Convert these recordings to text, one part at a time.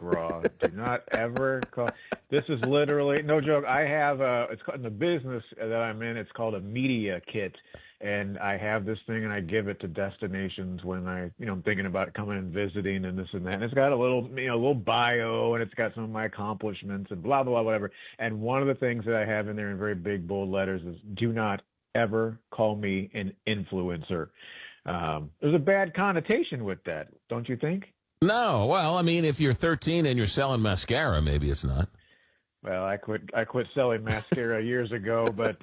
McGraw. Do not ever call. This is literally no joke. I have it's called, in the business that I'm in. It's called a media kit, and I have this thing, and I give it to destinations when I'm thinking about coming and visiting and this and that. And it's got a little bio, and it's got some of my accomplishments and blah blah blah whatever. And one of the things that I have in there in very big bold letters is do not ever call me an influencer. There's a bad connotation with that, don't you think? No, well, I mean, if you're 13 and you're selling mascara, maybe it's not. Well, I quit selling mascara years ago, but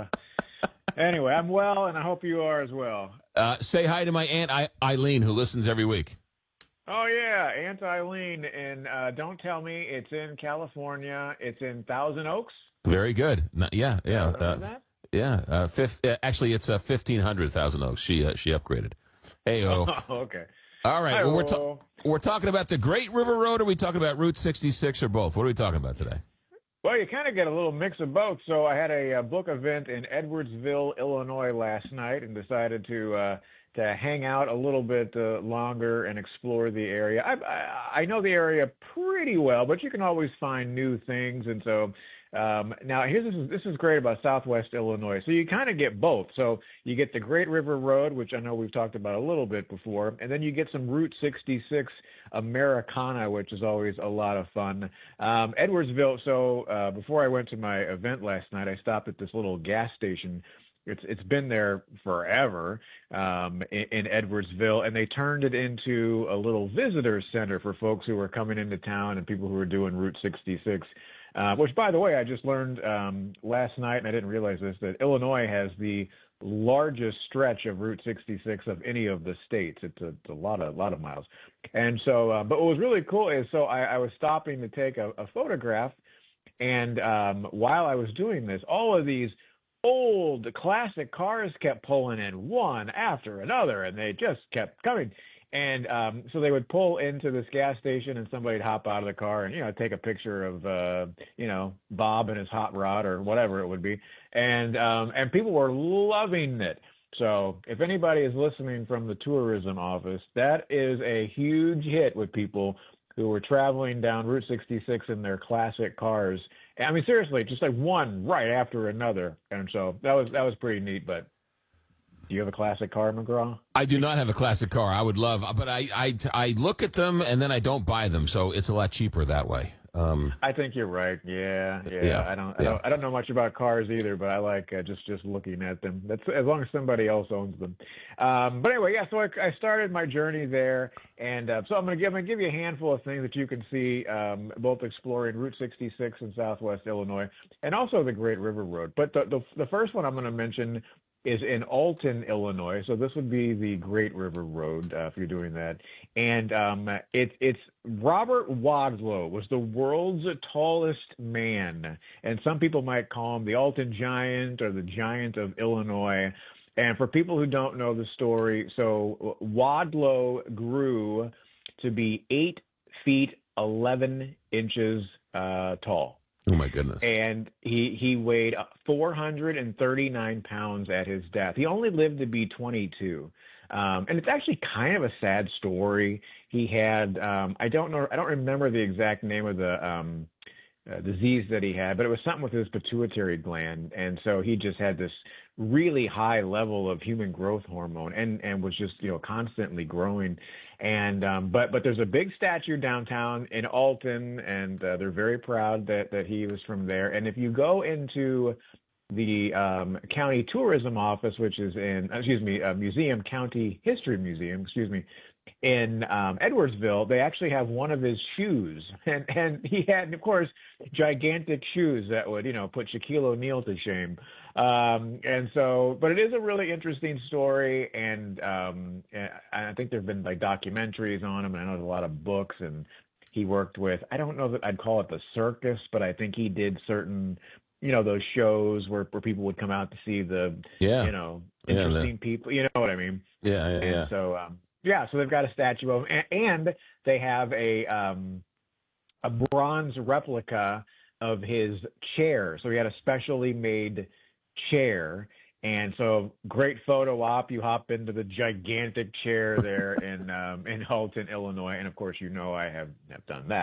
anyway, I'm well, and I hope you are as well. Say hi to my Aunt Eileen, who listens every week. Oh yeah, Aunt Eileen, and don't tell me it's in California. It's in Thousand Oaks. Very good. Yeah. That? Yeah. Actually, it's 1,500 Thousand Oaks. She upgraded. Hey, Oh, okay. All right. Hi, Well, we're talking about the Great River Road, or are we talking about Route 66, or both? What are we talking about today? Well, you kind of get a little mix of both. So I had a book event in Edwardsville, Illinois last night, and decided to hang out a little bit longer and explore the area. I know the area pretty well, but you can always find new things. And so now this is great about Southwest Illinois. So you kind of get both. So you get the Great River Road, which I know we've talked about a little bit before, and then you get some Route 66 Americana, which is always a lot of fun. Edwardsville. So before I went to my event last night, I stopped at this little gas station. It's been there forever in Edwardsville, and they turned it into a little visitor center for folks who were coming into town and people who were doing Route 66. Which, by the way, I just learned last night, and I didn't realize this, that Illinois has the largest stretch of Route 66 of any of the states. It's a lot of miles. And so, but what was really cool is, so I was stopping to take a photograph, and while I was doing this, all of these old classic cars kept pulling in one after another, and they just kept coming. And so they would pull into this gas station, and somebody'd hop out of the car and take a picture of Bob and his hot rod or whatever it would be, and people were loving it. So if anybody is listening from the tourism office, that is a huge hit with people who were traveling down Route 66 in their classic cars. I mean, seriously, just like one right after another, and so that was pretty neat. But do you have a classic car, McGraw? I do not have a classic car. I would love, but I look at them and then I don't buy them, so it's a lot cheaper that way. I think you're right. Yeah. I don't know much about cars either, but I like just looking at them. That's as long as somebody else owns them. But anyway, yeah. So I started my journey there, and so I'm gonna give you a handful of things that you can see, both exploring Route 66 in Southwest Illinois, and also the Great River Road. But the first one I'm going to mention is in Alton, Illinois. So this would be the Great River Road if you're doing that. And it's Robert Wadlow was the world's tallest man. And some people might call him the Alton Giant or the Giant of Illinois. And for people who don't know the story, so Wadlow grew to be 8 feet 11 inches tall. Oh, my goodness. And he weighed 439 pounds at his death. He only lived to be 22. And it's actually kind of a sad story. He had, I don't remember the exact name of the disease that he had, but it was something with his pituitary gland. And so he just had this really high level of human growth hormone and was just, constantly growing. And but there's a big statue downtown in Alton, and they're very proud that he was from there. And if you go into the county tourism office, which is in Museum County History Museum, in Edwardsville, they actually have one of his shoes, and he had, of course, gigantic shoes that would put Shaquille O'Neal to shame. And so, but it is a really interesting story, and I think there've been like documentaries on him, and I know there's a lot of books. And he worked with, I don't know that I'd call it the circus, but I think he did certain, those shows where people would come out to see the, interesting people. You know what I mean? Yeah. And so, so they've got a statue of him, and they have a bronze replica of his chair. So he had a specially made chair, and so great photo op. You hop into the gigantic chair there in Alton, Illinois, and of course I have done that.